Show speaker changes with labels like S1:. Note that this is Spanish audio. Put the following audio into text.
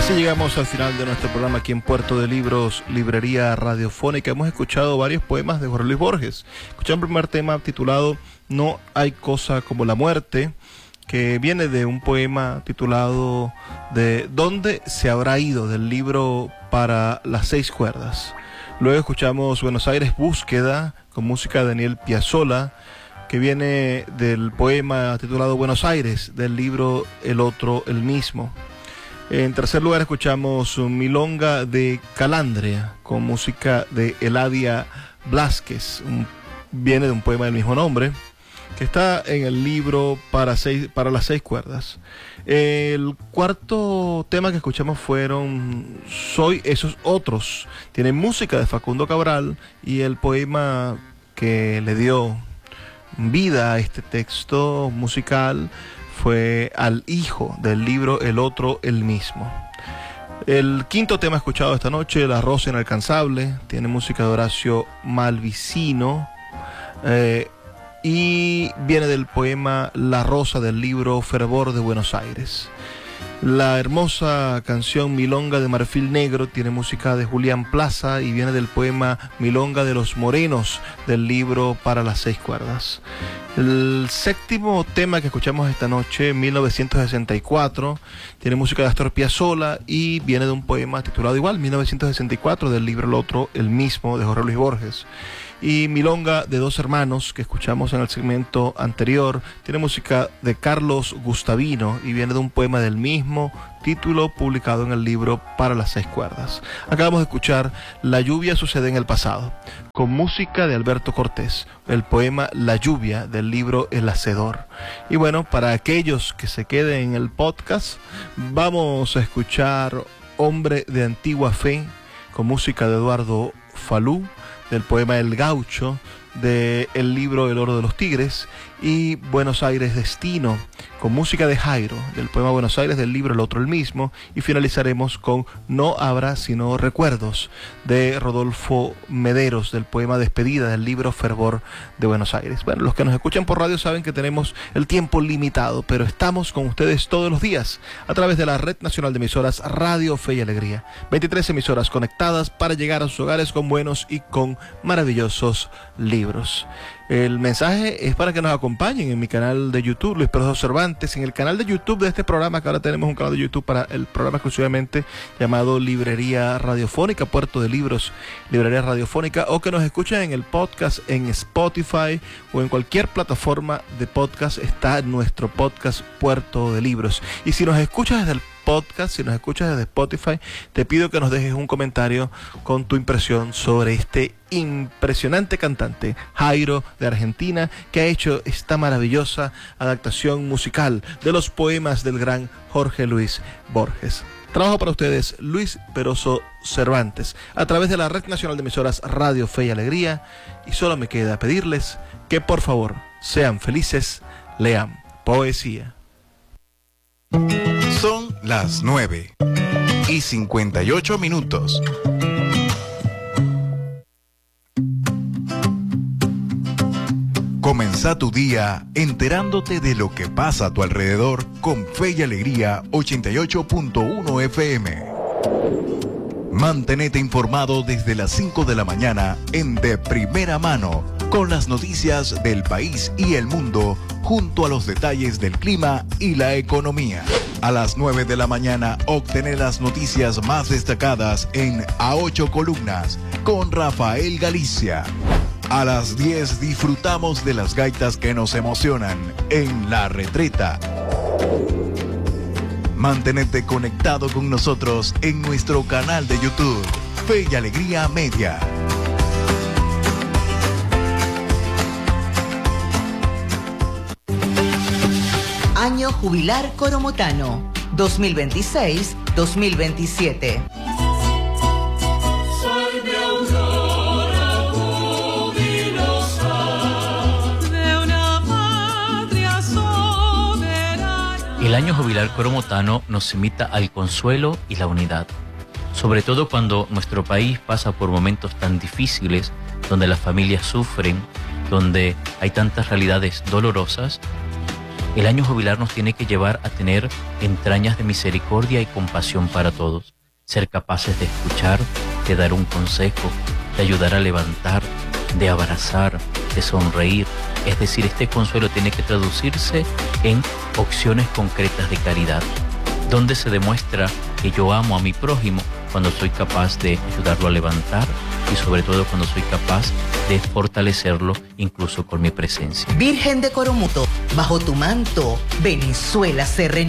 S1: Así llegamos al final de nuestro programa aquí en Puerto de Libros, Librería Radiofónica. Hemos escuchado varios poemas de Jorge Luis Borges. Escuchamos el primer tema titulado No hay cosa como la muerte, que viene de un poema titulado de ¿Dónde se habrá ido?, del libro Para las 6 cuerdas. Luego escuchamos Buenos Aires Búsqueda, con música de Daniel Piazzolla, que viene del poema titulado Buenos Aires, del libro El otro, el mismo. En tercer lugar escuchamos Milonga de Calandria, con música de Eladia Blázquez, viene de un poema del mismo nombre, que está en el libro para las 6 cuerdas. El cuarto tema que escuchamos fueron Soy esos otros, tiene música de Facundo Cabral, y el poema que le dio vida a este texto musical fue Al hijo, del libro El otro, el mismo. El quinto tema escuchado esta noche, La rosa inalcanzable, tiene música de Horacio Malvicino, y viene del poema La rosa, del libro Fervor de Buenos Aires. La hermosa canción Milonga de Marfil Negro tiene música de Julián Plaza y viene del poema Milonga de los Morenos, del libro Para las 6 cuerdas. El séptimo tema que escuchamos esta noche, 1964, tiene música de Astor Piazzolla y viene de un poema titulado igual, 1964, del libro El otro, el mismo, de Jorge Luis Borges. Y Milonga de dos hermanos, que escuchamos en el segmento anterior, tiene música de Carlos Gustavino y viene de un poema del mismo título publicado en el libro Para las 6 cuerdas. Acabamos de escuchar La lluvia sucede en el pasado, con música de Alberto Cortés, el poema La lluvia, del libro El hacedor. Y bueno, para aquellos que se queden en el podcast, vamos a escuchar Hombre de antigua fe, con música de Eduardo Falú, del poema El Gaucho, del libro El oro de los tigres, y Buenos Aires Destino, con música de Jairo, del poema Buenos Aires, del libro El otro, el mismo, y finalizaremos con No habrá sino recuerdos, de Rodolfo Mederos, del poema Despedida, del libro Fervor de Buenos Aires. Bueno, los que nos escuchan por radio saben que tenemos el tiempo limitado, pero estamos con ustedes todos los días a través de la Red Nacional de Emisoras Radio Fe y Alegría. 23 emisoras conectadas para llegar a sus hogares con buenos y con maravillosos libros. El mensaje es para que nos acompañen en mi canal de YouTube, Luis Pedro Cervantes, en el canal de YouTube de este programa, que ahora tenemos un canal de YouTube para el programa exclusivamente llamado Librería Radiofónica, Puerto de Libros, Librería Radiofónica, o que nos escuchen en el podcast en Spotify o en cualquier plataforma de podcast. Está nuestro podcast Puerto de Libros. Y si nos escuchas desde el podcast, si nos escuchas desde Spotify, te pido que nos dejes un comentario con tu impresión sobre este impresionante cantante, Jairo, de Argentina, que ha hecho esta maravillosa adaptación musical de los poemas del gran Jorge Luis Borges. Trabajo para ustedes, Luis Peroso Cervantes, a través de la Red Nacional de Emisoras Radio Fe y Alegría, y solo me queda pedirles que por favor sean felices, lean poesía.
S2: Son las 9:58. Comenzá tu día enterándote de lo que pasa a tu alrededor con Fe y Alegría 88.1 FM. Mantenete informado desde las 5 de la mañana en De Primera Mano, con las noticias del país y el mundo, junto a los detalles del clima y la economía. A las 9 de la mañana obtener las noticias más destacadas en A 8 Columnas con Rafael Galicia. A las 10 disfrutamos de las gaitas que nos emocionan en La Retreta. Mantenete conectado con nosotros en nuestro canal de YouTube, Fe y Alegría Media.
S3: Año Jubilar Coromotano, 2026-2027.
S4: El año jubilar coromotano nos invita al consuelo y la unidad, sobre todo cuando nuestro país pasa por momentos tan difíciles, donde las familias sufren, donde hay tantas realidades dolorosas. El año jubilar nos tiene que llevar a tener entrañas de misericordia y compasión para todos, ser capaces de escuchar, de dar un consejo, de ayudar a levantar, de abrazar, de sonreír. Es decir, este consuelo tiene que traducirse en opciones concretas de caridad, donde se demuestra que yo amo a mi prójimo cuando soy capaz de ayudarlo a levantar y sobre todo cuando soy capaz de fortalecerlo incluso con mi presencia.
S3: Virgen de Coromuto, bajo tu manto, Venezuela se renueva.